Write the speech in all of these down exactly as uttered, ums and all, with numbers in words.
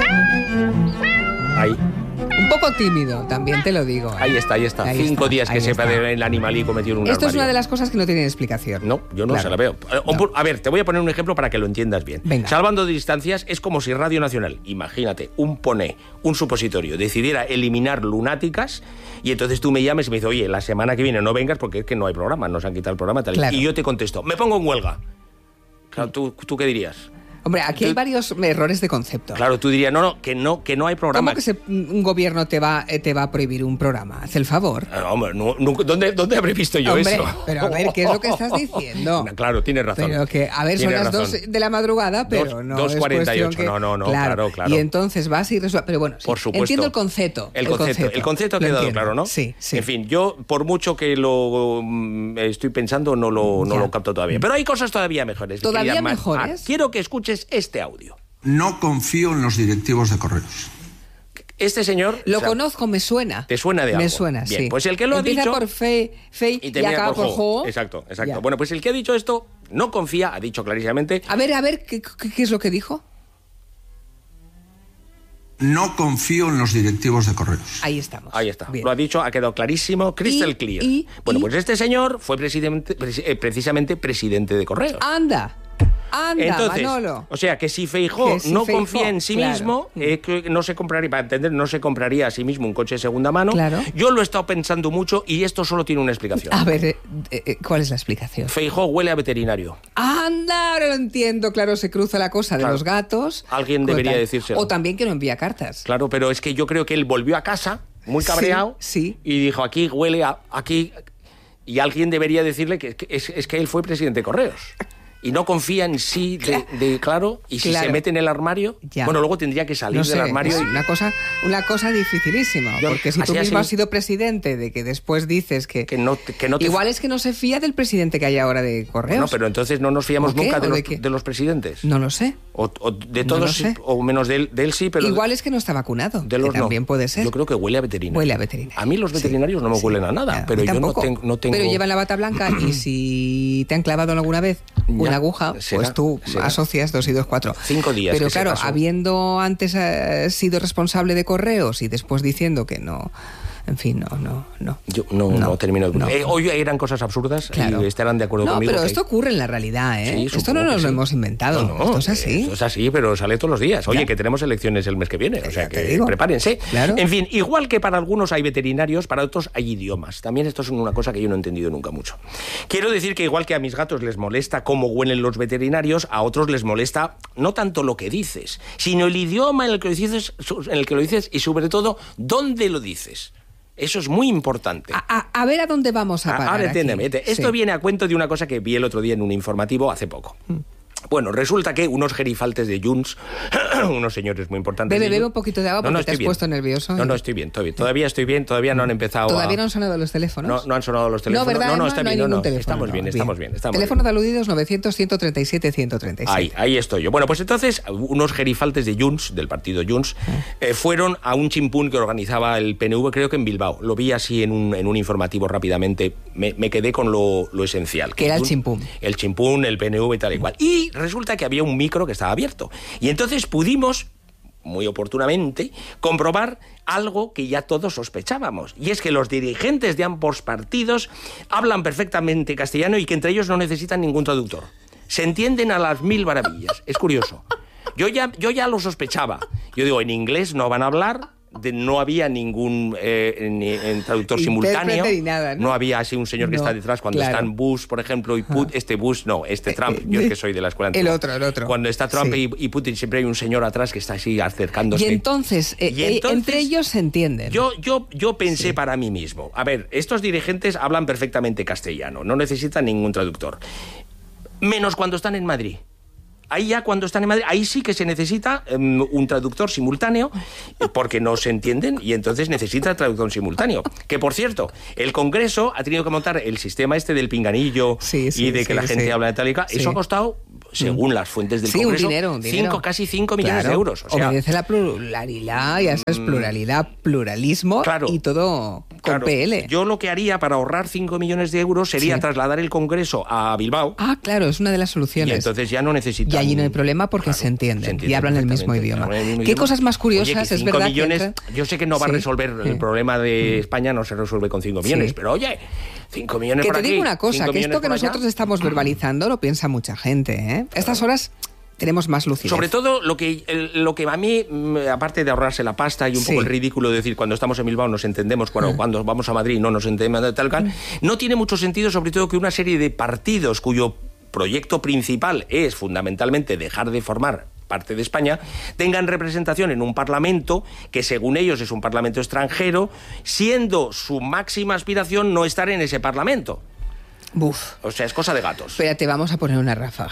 Ahí. Un poco tímido, también te lo digo. ¿eh? Ahí está, ahí está. Ahí Cinco está, días que ahí sepa está. del animalito metido en un Esto armario. es una de las cosas que no tienen explicación. No, yo no Claro. se la veo. No. A ver, te voy a poner un ejemplo para que lo entiendas bien. Venga. Salvando distancias, es como si Radio Nacional, imagínate, un poné, un supositorio, decidiera eliminar lunáticas y entonces tú me llames y me dices, oye, la semana que viene no vengas porque es que no hay programa, nos han quitado el programa. Tal. Claro. Y yo te contesto, me pongo en huelga. Claro, ¿tú, ¿tú qué dirías? Hombre, aquí hay varios errores de concepto. Claro, tú dirías, no, no, que no, que no hay programa. ¿Cómo que se- un gobierno te va, eh, te va a prohibir un programa? Haz el favor. Ah, hombre, no, nunca- ¿dónde, ¿dónde habré visto yo Hombre, eso? pero a ver, ¿qué es lo que estás diciendo? Claro, tienes razón. Pero que, a ver, son Tienes las razón. dos de la madrugada, pero Dos- no dos es cuarenta y ocho, cuestión que... no, no, no, claro, claro. Y entonces vas y resuelves... Pero bueno, sí, Por supuesto. entiendo el concepto. El concepto, el concepto ha Lo quedado entiendo. claro, ¿no? Sí, sí. En fin, yo, por mucho que lo mm, estoy pensando, no lo, no Ya. lo capto todavía. Pero hay cosas todavía mejores. ¿Todavía querida Mar- mejores? Ah, quiero que escuches este audio. No confío en los directivos de correos. Este señor... Lo o sea, conozco, me suena. ¿Te suena de algo? Me suena, Bien, sí. pues el que lo ha Empieza dicho- por fe, fe y, Y termina acaba por por jo. jo. Exacto, exacto. Ya. Bueno, pues el que ha dicho esto no confía, ha dicho clarísimamente... A ver, a ver, ¿qué, qué- qué es lo que dijo? No confío en los directivos de correos. Ahí estamos. Ahí está, Bien. lo ha dicho, ha quedado clarísimo, crystal Y- clear. y- bueno, y- pues este señor fue presidente, presi- eh, precisamente presidente de Correos. Anda, anda, Entonces, Manolo. o sea, que si Feijóo Que si no Feijóo, confía en sí claro. mismo, eh, que no se compraría, para entender, no se compraría a sí mismo un coche de segunda mano. Claro. Yo lo he estado pensando mucho y esto solo tiene una explicación. A ver, eh, eh, ¿cuál es la explicación? Feijóo huele a veterinario. Anda, ahora lo entiendo, claro, se cruza la cosa de Claro. los gatos. Alguien debería Tal. decírselo. O también que no envía cartas. Claro, pero es que yo creo que él volvió a casa muy Sí, cabreado sí. y dijo, aquí huele a... aquí y alguien debería decirle que, que es, es que él fue presidente de Correos. Y no confía en sí, de, de- claro, y si Claro. se mete en el armario, Ya. bueno, luego tendría que salir No sé, del armario. es y- una cosa, una cosa dificilísima, Yo- porque si tú así, mismo así. has sido presidente de que después dices que, Que no te- que no te- igual es que no se fía del presidente que hay ahora de Correos. No, pero entonces no nos fiamos ¿O qué? nunca de ¿O los, de qué? de los presidentes. No lo sé. O, o de No todos, lo sí, sé. o menos de él, de él sí, pero... Igual es que no está vacunado, de los que también no. puede ser. Yo creo que huele a veterinario. Huele a veterinario. A mí los Sí, veterinarios no me sí. huelen a nada, Nada, pero a mí yo no, tampoco. ten- no tengo... Pero llevan la bata blanca y si te han clavado alguna vez una Ya, aguja, será, pues tú será. asocias dos y dos, cuatro. Cinco días Pero que se claro, pasó. habiendo antes eh, sido responsable de Correos y después diciendo que no... En fin, no, no, no. Yo no, no, termino de... no. Eh, hoy eran cosas absurdas Claro. y estarán de acuerdo No, conmigo. pero que- esto ocurre en la realidad, ¿eh? Sí, esto supongo no que nos lo sí. hemos inventado. No, no, esto es así. Esto es así, pero sale todos los días. Oye, Ya. que tenemos elecciones el mes que viene, o sea Ya te que digo. prepárense. Claro. En fin, igual que para algunos hay veterinarios, para otros hay idiomas. También esto es una cosa que yo no he entendido nunca mucho. Quiero decir que igual que a mis gatos les molesta cómo huelen los veterinarios, a otros les molesta no tanto lo que dices, sino el idioma en el que lo dices, en el que lo dices y sobre todo dónde lo dices. Eso es muy importante. A, a- a ver a dónde vamos a Ah, parar. Ahora aquí. entiéndeme. Esto Sí. viene a cuento de una cosa que vi el otro día en un informativo hace poco. Bueno, resulta que unos gerifaltes de Junts, unos señores muy importantes... Bebe, de bebe Junts- un poquito de agua No, no, porque te estoy has bien. puesto nervioso. No, no, estoy bien, estoy bien. Todavía estoy bien, todavía no han empezado ¿Todavía a... no han sonado los teléfonos? No, no han sonado los No, teléfonos. ¿verdad? No, no, No, está no hay bien, no, ningún no. teléfono, Estamos no, bien, bien. estamos bien. Estamos Teléfono bien. de aludidos novecientos, ciento treinta y siete, ciento treinta y siete. Ahí, ahí estoy yo. Bueno, pues entonces unos gerifaltes de Junts, del partido Junts, eh, fueron a un chimpún que organizaba el P N V, creo que en Bilbao. Lo vi así en un, en un informativo rápidamente. Me, me quedé con lo, lo esencial. ¿Qué era el Junts- chimpún? El chimpún, el P N V y tal y cual. Y resulta que había un micro que estaba abierto. Y entonces pudimos, muy oportunamente, comprobar algo que ya todos sospechábamos. Y es que los dirigentes de ambos partidos hablan perfectamente castellano y que entre ellos no necesitan ningún traductor. Se entienden a las mil maravillas. Es curioso. Yo ya, yo ya lo sospechaba. Yo digo, en inglés no van a hablar... De, no había ningún eh, ni, en traductor Intérprete simultáneo. ni nada, ¿no? No había así un señor que No, está detrás cuando claro. están Bush, por ejemplo, y Putin. Este Bush, no, este Trump. Yo es que soy de la escuela El antigua. otro, el otro. Cuando está Trump Sí. y, y Putin, siempre hay un señor atrás que está así acercándose. Y entonces, eh, Y eh, entonces, entre ellos se entienden. Yo, yo, yo pensé Sí. para mí mismo, a ver, estos dirigentes hablan perfectamente castellano, no necesitan ningún traductor. Menos cuando están en Madrid. Ahí ya cuando están en Madrid, ahí sí que se necesita um, un traductor simultáneo, eh, porque no se entienden y entonces necesita traductor simultáneo. Que por cierto, el Congreso ha tenido que montar el sistema este del pinganillo Sí, sí, y de que sí, la gente sí. habla de tal y cual. Sí. Eso ha costado, según las fuentes del Sí, un Congreso, dinero, un dinero. cinco, casi cinco millones Claro, de euros. O sea, obedece la pluralidad, ya sabes, pluralidad, pluralismo Claro. y todo claro, P L. Yo lo que haría para ahorrar cinco millones de euros sería Sí. trasladar el Congreso a Bilbao. Ah, claro, es una de las soluciones. Y entonces ya no necesitan... Y allí no hay problema porque Claro, se entienden se entienden y hablan el mismo perfectamente, idioma. hablan el mismo ¿Qué idioma? cosas más curiosas? Oye, que es cinco verdad millones, que entra... yo sé que no va Sí. a resolver el Sí. problema de España, no se resuelve con cinco millones, Sí. pero oye, cinco millones Que por te aquí, digo una cosa, cinco que esto millones que por allá. nosotros estamos verbalizando lo piensa mucha gente, ¿eh? A estas horas tenemos más lucidez. Sobre todo lo que el- lo que a mí, mm, aparte de ahorrarse la pasta y un Sí. poco el ridículo de decir cuando estamos en Bilbao nos entendemos, cuando, cuando vamos a Madrid no nos entendemos, tal cual, no tiene mucho sentido, sobre todo que una serie de partidos cuyo proyecto principal es fundamentalmente dejar de formar parte de España, tengan representación en un parlamento que según ellos es un parlamento extranjero, siendo su máxima aspiración no estar en ese parlamento. Buf. O sea, es cosa de gatos. Espérate, vamos a poner una ráfaga.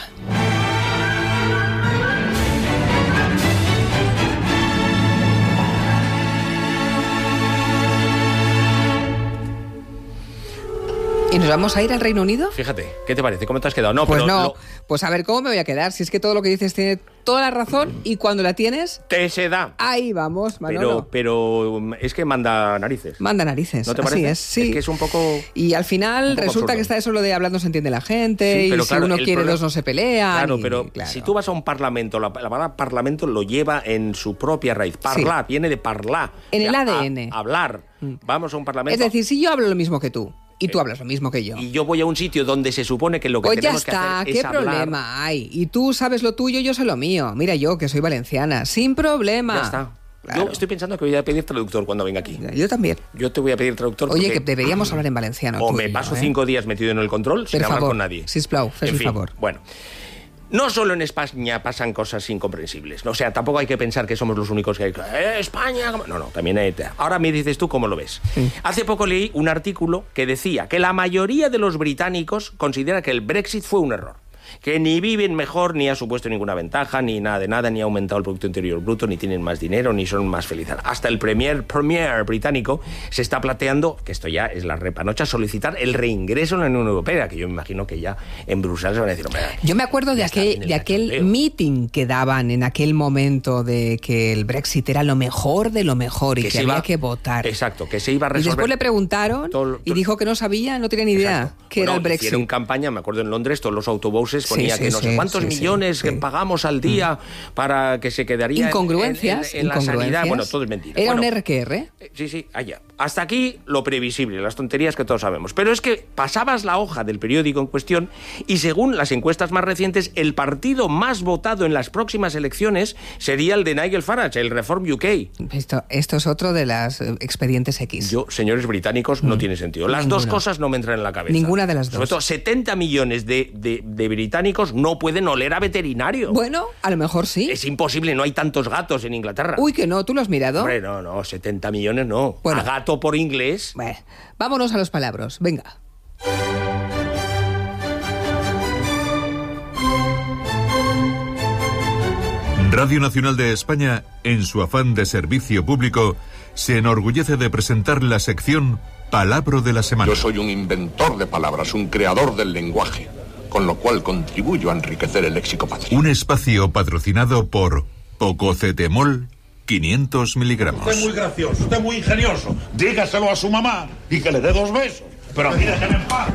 ¿Y nos vamos a ir al Reino Unido? Fíjate, ¿qué te parece? ¿Cómo te has quedado? No, Pues pero no, lo- pues a ver cómo me voy a quedar. Si es que todo lo que dices tiene toda la razón y cuando la tienes, te se da. ahí vamos, Manolo. Pero, pero es que manda narices. Manda narices. ¿No te así parece? es, sí. Es que es un poco... Y al final un poco resulta absurdo. que está eso lo de hablando se entiende la gente Sí, y pero si claro, uno el quiere problema- dos no se pelean. Claro, y- pero claro. si tú vas a un parlamento, la, la palabra parlamento lo lleva en su propia raíz. Parlar, viene de parlar. En O sea, el A D a- N. hablar. Vamos a un parlamento. Es decir, si yo hablo lo mismo que tú y tú hablas lo mismo que yo. Y yo voy a un sitio donde se supone que lo que Pues ya tenemos está, que hacer ¿qué es hablar. problema hay? Y tú sabes lo tuyo, yo sé lo mío. Mira yo, que soy valenciana, sin problema. Ya está. Claro. Yo estoy pensando que voy a pedir traductor cuando venga aquí. Yo también. Yo te voy a pedir traductor Oye, porque- que deberíamos hablar en valenciano. O tú me y yo, paso ¿eh? cinco días metido en el control sin Per hablar favor, con nadie. sisplau, fes En el fin, favor. Bueno, no solo en España pasan cosas incomprensibles. O sea, tampoco hay que pensar que somos los únicos que hay. "Eh, España... ¿cómo?". No, no, también hay... Ahora me dices tú cómo lo ves. Sí. Hace poco leí un artículo que decía que la mayoría de los británicos considera que el Brexit fue un error. Que ni viven mejor, ni ha supuesto ninguna ventaja, ni nada de nada, ni ha aumentado el Producto Interior Bruto, ni tienen más dinero, ni son más felices. Hasta el premier, premier británico se está planteando, que esto ya es la repanocha, solicitar el reingreso en la Unión Europea, que yo me imagino que ya en Bruselas van a decir, hombre, Yo me acuerdo de ya está aquel, bien el de aquel cachondeo. meeting que daban en aquel momento de que el Brexit era lo mejor de lo mejor y que, se había iba- que votar. Exacto, que se iba a Y resolver. después le preguntaron todo lo- y dijo que no sabía, no tenía ni idea Exacto. que Bueno, era el Brexit. hicieron campaña, me acuerdo en Londres, todos los autobuses Sí, ponía sí, que no sé sí, cuántos sí, sí, millones sí. que pagamos al día para que se quedaría en- Incongruencias, en, en- en la incongruencias. sanidad. Bueno, todo es mentira. Era Bueno, un R que R. Eh, Sí, sí, allá. Hasta aquí lo previsible, las tonterías que todos sabemos. Pero es que pasabas la hoja del periódico en cuestión y según las encuestas más recientes, el partido más votado en las próximas elecciones sería el de Nigel Farage, el Reform U K. Esto, esto es otro de las eh, expedientes X. Yo, señores británicos, no tiene sentido. Las dos Ninguno. cosas no me entran en la cabeza. Ninguna de las dos. Sobre todo, setenta millones de, de- de británicos no pueden oler a veterinario. Bueno, a lo mejor sí. Es imposible, no hay tantos gatos en Inglaterra. Uy, que no, ¿tú lo has mirado? Hombre, no, no, setenta millones no. Bueno. A gato por inglés. Bueno, vámonos a los palabras. Venga. Radio Nacional de España, en su afán de servicio público, se enorgullece de presentar la sección Palabra de la Semana. Yo soy un inventor de palabras, un creador del lenguaje, con lo cual contribuyo a enriquecer el léxico patrio. Un espacio patrocinado por Pococetemol quinientos miligramos. Usted es muy gracioso, usted es muy ingenioso. Dígaselo a su mamá y que le dé dos besos. Pero a mí déjeme en paz.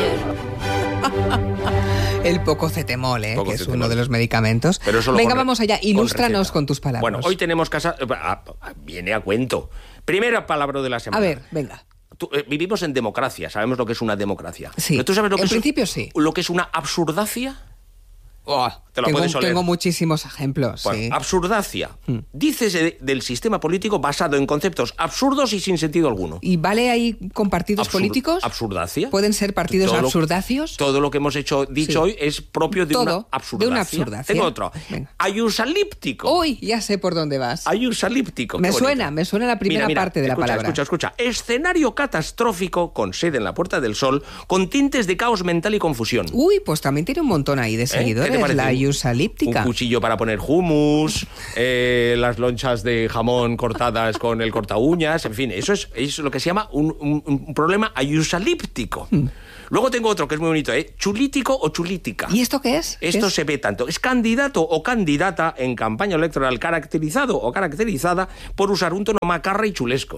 El Pococetemol, ¿eh? que es Pococetemol. uno de los medicamentos. Pero solo Venga, con re- vamos allá. con Ilústranos receta. con tus palabras. Bueno, hoy tenemos casa... eh, ah, ah, viene a cuento. Primera palabra de la semana. A ver, venga. Tú, eh, vivimos en democracia, sabemos lo que es una democracia. Sí. Pero ¿tú sabes lo que En es, principio, sí. lo que es una absurdacia? Oh, Te la tengo, puedes oler. tengo muchísimos ejemplos. Bueno, sí. absurdacia. Dícese de- del sistema político basado en conceptos absurdos y sin sentido alguno. ¿Y vale ahí con partidos Absur- políticos? Absurdacia. ¿Pueden ser partidos Todo lo- absurdacios? Todo lo que hemos hecho, dicho Sí. hoy es propio de Todo, una de absurdacia. una absurdacia. Tengo otro. Venga. Ayusalíptico. Uy, ya sé por dónde vas. Ayusalíptico. Me qué bonito. suena, me suena la primera Mira, mira, parte de la escucha, palabra. Escucha, escucha. Escenario catastrófico con sede en la Puerta del Sol, con tintes de caos mental y confusión. Uy, pues también tiene un montón ahí de ¿Eh? seguidores, ¿Qué te parece? la Un- ayusalíptica. Un cuchillo para poner hummus, eh, las lonchas de jamón cortadas con el corta uñas, en fin, eso es, es lo que se llama un, un- un problema ayusalíptico. Mm. Luego tengo otro que es muy bonito, ¿eh? Chulítico o chulítica. ¿Y esto qué es? ¿Qué Esto es? se ve tanto. Es candidato o candidata en campaña electoral caracterizado o caracterizada por usar un tono macarra y chulesco.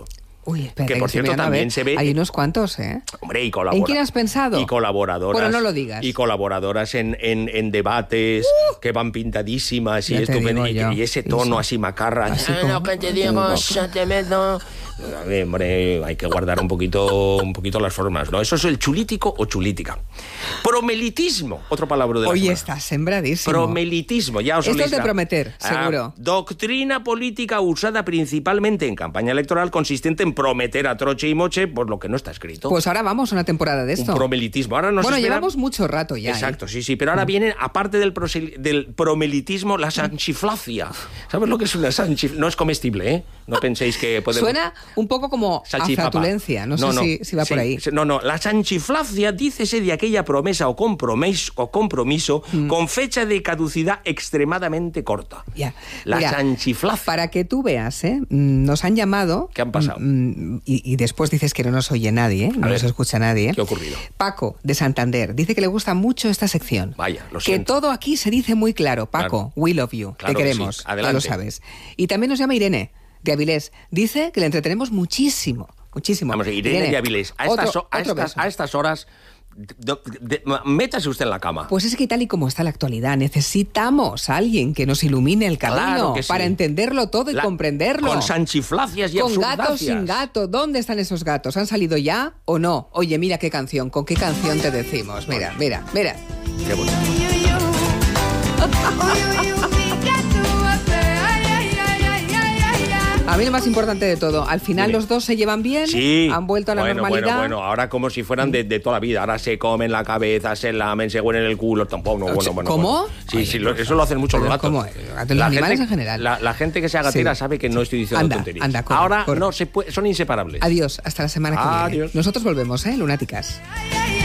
Uy, espera, que por cierto se también se ve... Hay unos cuantos, ¿eh? Hombre, y colabora- ¿En quién has pensado? Y colaboradoras. Bueno, no lo digas. Y colaboradoras en, en, en debates uh, que van pintadísimas y ya te estupendo. digo Y, yo. y ese tono Eso. así macarra. Así "Ah, como- lo que te digo, yo te meto". A ver, hombre, hay que guardar un poquito, un poquito las formas, ¿no? Eso es el chulítico o chulítica. Promelitismo, otro palabra de la Oye, semana. estás sembradísimo. Promelitismo, ya os Esto oléis es de la- prometer, Ah, seguro. doctrina política usada principalmente en campaña electoral, consistente en prometer a troche y moche por lo que no está escrito. Pues ahora vamos a una temporada de esto. Un promelitismo. Ahora nos bueno, espera- llevamos mucho rato ya. Exacto, ¿eh? sí, sí. Pero ahora viene, aparte del, prosel- del promelitismo, la sanchiflacia. ¿Sabes lo que es una sanchiflacia? No es comestible, ¿eh? No penséis que podemos... Suena un poco como a Salchipapa. flatulencia. No, sé si, si va Sí, por ahí. sí, No, no. La sanchiflacia dícese de aquella promesa o compromiso, o compromiso Mm. con fecha de caducidad extremadamente corta. Ya. La Mira, sanchiflacia. Para que tú veas, ¿eh? Mm, Nos han llamado. ¿Qué han pasado? mm, Y, y después dices que no nos oye nadie, ¿eh? No A nos ver, escucha nadie. ¿eh? ¿qué ha ocurrido? Paco, de Santander, dice que le gusta mucho esta sección. Vaya, lo Que siento. todo aquí se dice muy claro. Paco, Claro. we love you. Claro te que queremos. sí. Ya Adelante. lo sabes. Y también nos llama Irene, de Avilés. Dice que le entretenemos muchísimo. Muchísimo. Vamos, Irene de Avilés. A, otro- estas, ho- a, otro estas, beso. a estas horas, de- de- de- métase usted en la cama. Pues es que tal y como está la actualidad, necesitamos a alguien que nos ilumine el camino Claro que sí. para entenderlo todo y La- comprenderlo. Con sanchiflacias y Con absurdacias. gatos, sin gato. ¿Dónde están esos gatos? ¿Han salido ya o no? Oye, mira qué canción. ¿Con qué canción te decimos? Mira, mira, mira. Qué bonito. A mí lo más importante de todo, al final Dime. los dos se llevan bien, Sí. han vuelto a la bueno, normalidad. Bueno, bueno, ahora como si fueran de, de toda la vida. Ahora se comen la cabeza, se lamen, se huelen el culo. Tampoco, no, bueno, bueno. ¿Cómo? bueno. Sí, Oye, sí, lo- eso lo hacen mucho los pero gatos. ¿cómo? Los animales en general. La, la gente que sea gatera Sí. sabe que no estoy diciendo Anda, tonterías. anda, corre, ahora corre. no se puede, son inseparables. Adiós, hasta la semana que viene. Adiós. Nosotros volvemos, ¿eh? Lunáticas.